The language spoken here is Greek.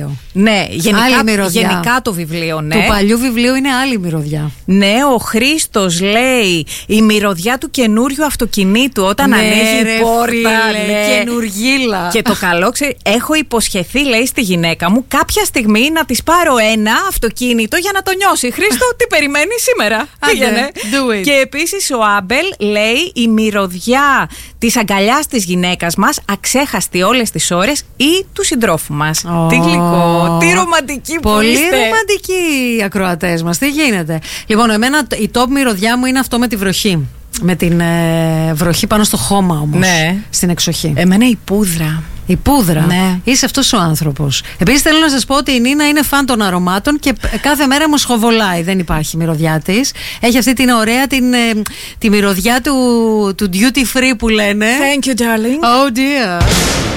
βιβλίο. Ναι, γενικά το βιβλίο, ναι. Του παλιού βιβλίου είναι άλλη μυρωδιά. Ναι, ο Χρήστος λέει η μυρωδιά του καινούριου αυτοκινήτου όταν ανοίγει η πόρτα. Καινουργίλα. Και το καλό, έχω υποσχεθεί, λέει, στη γυναίκα μου κάποια στιγμή να της πάρω ένα αυτοκίνητο για να το νιώσει. Χρήστο, τι περιμένει σήμερα? Πήγαινε. Και επίσης ο Άμπελ λέει η μυρωδιά της αγκαλιάς της γυναίκας μας, αξέχαστη όλες τις ώρες, ή του συντρόφου μας. Τι γλυκό, τι ρομαντική που πολύ είστε. Πολύ ρομαντικοί οι ακροατές μας. Τι γίνεται? Λοιπόν, εμένα η top μυρωδιά μου είναι αυτό με τη βροχή. Με την βροχή πάνω στο χώμα όμως. Ναι. Στην εξοχή. Εμένα η πούδρα. Η πούδρα. Ναι. Είσαι αυτός ο άνθρωπος. Επίσης θέλω να σας πω ότι η Νίνα είναι φαν των αρωμάτων και κάθε μέρα μου σχοβολάει. Δεν υπάρχει μυρωδιά της. Έχει αυτή την ωραία τη μυρωδιά του duty free που λένε. Thank you, darling. Oh dear.